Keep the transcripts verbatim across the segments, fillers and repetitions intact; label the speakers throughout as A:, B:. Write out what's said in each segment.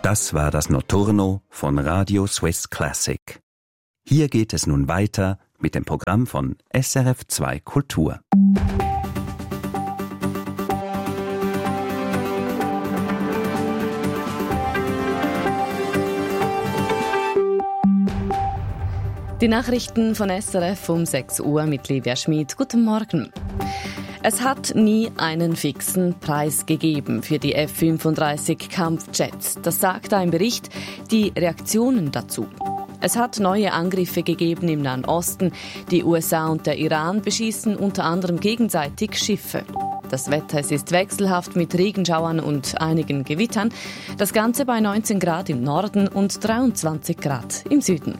A: Das war das Notturno von Radio Swiss Classic. Hier geht es nun weiter mit dem Programm von S R F zwei Kultur.
B: Die Nachrichten von S R F um sechs Uhr mit Livia Schmid. Guten Morgen. Es hat nie einen fixen Preis gegeben für die F fünfunddreißig Kampfjets. Das sagt ein Bericht. Die Reaktionen dazu. Es hat neue Angriffe gegeben im Nahen Osten. Die U S A und der Iran beschießen unter anderem gegenseitig Schiffe. Das Wetter, es ist wechselhaft mit Regenschauern und einigen Gewittern. Das Ganze bei neunzehn Grad im Norden und dreiundzwanzig Grad im Süden.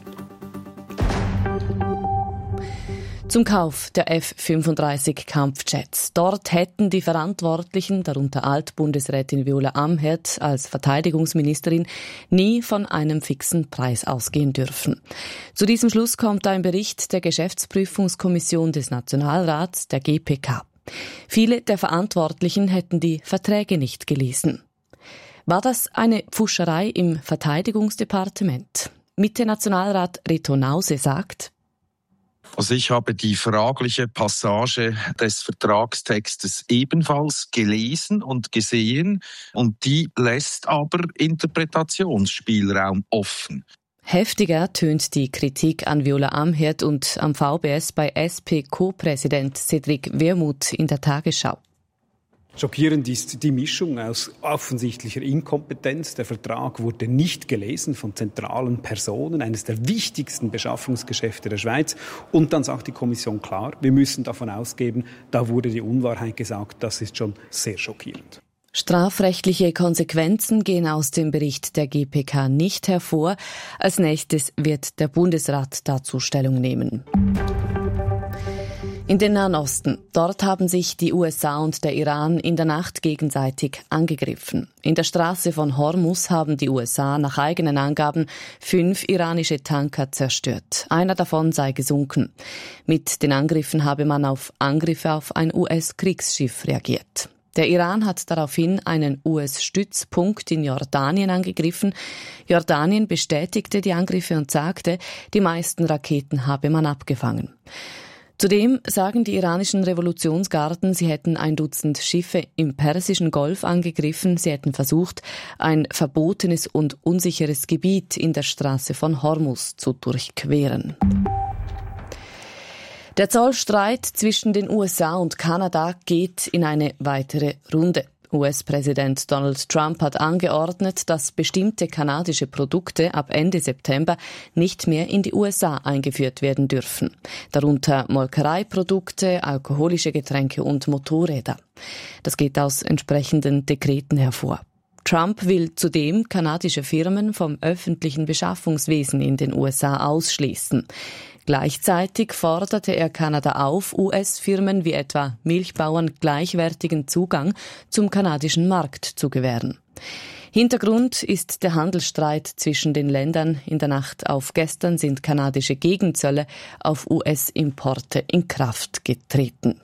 B: Zum Kauf der F fünfunddreißig Kampfjets. Dort hätten die Verantwortlichen, darunter Altbundesrätin Viola Amherd als Verteidigungsministerin, nie von einem fixen Preis ausgehen dürfen. Zu diesem Schluss kommt ein Bericht der Geschäftsprüfungskommission des Nationalrats, der G P K. Viele der Verantwortlichen hätten die Verträge nicht gelesen. War das eine Pfuscherei im Verteidigungsdepartement? Mitte-Nationalrat Reto Nause sagt:
C: Also ich habe die fragliche Passage des Vertragstextes ebenfalls gelesen und gesehen und die lässt aber Interpretationsspielraum offen.
B: Heftiger tönt die Kritik an Viola Amherd und am V B S bei S P-Co-Präsident Cedric Wermuth in der Tagesschau.
D: Schockierend ist die Mischung aus offensichtlicher Inkompetenz. Der Vertrag wurde nicht gelesen von zentralen Personen, eines der wichtigsten Beschaffungsgeschäfte der Schweiz. Und dann sagt die Kommission klar, wir müssen davon ausgehen, da wurde die Unwahrheit gesagt. Das ist schon sehr schockierend.
B: Strafrechtliche Konsequenzen gehen aus dem Bericht der G P K nicht hervor. Als nächstes wird der Bundesrat dazu Stellung nehmen. In den Nahen Osten. Dort haben sich die U S A und der Iran in der Nacht gegenseitig angegriffen. In der Straße von Hormuz haben die U S A nach eigenen Angaben fünf iranische Tanker zerstört. Einer davon sei gesunken. Mit den Angriffen habe man auf Angriffe auf ein U S-Kriegsschiff reagiert. Der Iran hat daraufhin einen U S-Stützpunkt in Jordanien angegriffen. Jordanien bestätigte die Angriffe und sagte, die meisten Raketen habe man abgefangen. Zudem sagen die iranischen Revolutionsgarden, sie hätten ein Dutzend Schiffe im Persischen Golf angegriffen. Sie hätten versucht, ein verbotenes und unsicheres Gebiet in der Straße von Hormuz zu durchqueren. Der Zollstreit zwischen den U S A und Kanada geht in eine weitere Runde. U S-Präsident Donald Trump hat angeordnet, dass bestimmte kanadische Produkte ab Ende September nicht mehr in die U S A eingeführt werden dürfen. Darunter Molkereiprodukte, alkoholische Getränke und Motorräder. Das geht aus entsprechenden Dekreten hervor. Trump will zudem kanadische Firmen vom öffentlichen Beschaffungswesen in den U S A ausschließen. Gleichzeitig forderte er Kanada auf, U S-Firmen wie etwa Milchbauern gleichwertigen Zugang zum kanadischen Markt zu gewähren. Hintergrund ist der Handelsstreit zwischen den Ländern. In der Nacht auf gestern sind kanadische Gegenzölle auf U S-Importe in Kraft getreten.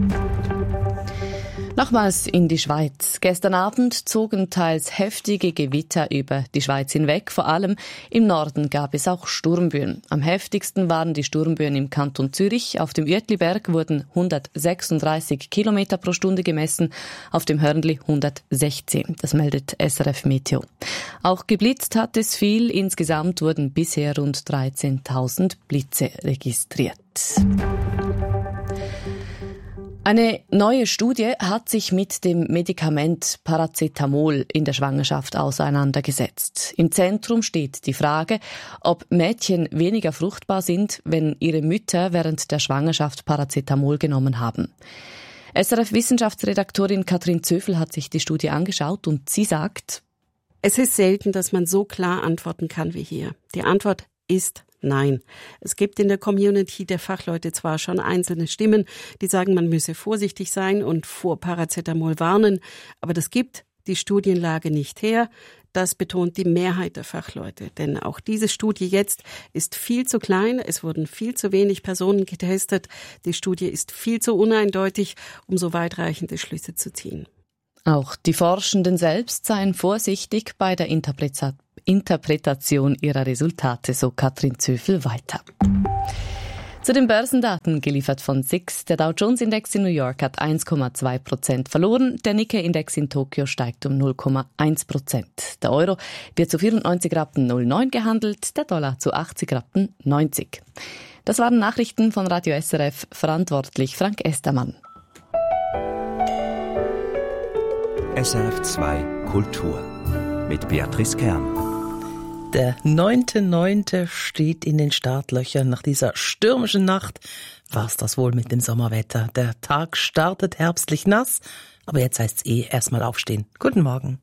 B: Nochmals in die Schweiz. Gestern Abend zogen teils heftige Gewitter über die Schweiz hinweg. Vor allem im Norden gab es auch Sturmböen. Am heftigsten waren die Sturmböen im Kanton Zürich. Auf dem Uetliberg wurden hundertsechsunddreißig Kilometer pro Stunde gemessen, auf dem Hörnli hundertsechzehn. Das meldet S R F Meteo. Auch geblitzt hat es viel. Insgesamt wurden bisher rund dreizehntausend Blitze registriert. Eine neue Studie hat sich mit dem Medikament Paracetamol in der Schwangerschaft auseinandergesetzt. Im Zentrum steht die Frage, ob Mädchen weniger fruchtbar sind, wenn ihre Mütter während der Schwangerschaft Paracetamol genommen haben. S R F-Wissenschaftsredaktorin Katrin Zöfel hat sich die Studie angeschaut und sie sagt:
E: Es ist selten, dass man so klar antworten kann wie hier. Die Antwort ist nein. Es gibt in der Community der Fachleute zwar schon einzelne Stimmen, die sagen, man müsse vorsichtig sein und vor Paracetamol warnen, aber das gibt die Studienlage nicht her. Das betont die Mehrheit der Fachleute. Denn auch diese Studie jetzt ist viel zu klein. Es wurden viel zu wenig Personen getestet. Die Studie ist viel zu uneindeutig, um so weitreichende Schlüsse zu ziehen.
B: Auch die Forschenden selbst seien vorsichtig bei der Interpreta- Interpretation ihrer Resultate, so Katrin Zöfel weiter. Zu den Börsendaten, geliefert von S I X. Der Dow-Jones-Index in New York hat eins Komma zwei Prozent verloren. Der Nikkei-Index in Tokio steigt um null Komma eins Prozent. Der Euro wird zu vierundneunzig Rappen null neun gehandelt, der Dollar zu achtzig Rappen neunzig. Das waren Nachrichten von Radio S R F, verantwortlich Frank Estermann.
A: S R F zwei Kultur mit Beatrice Kern.
F: Der neunte neunte steht in den Startlöchern. Nach dieser stürmischen Nacht war es das wohl mit dem Sommerwetter. Der Tag startet herbstlich nass, aber jetzt heißt's eh erstmal aufstehen. Guten Morgen.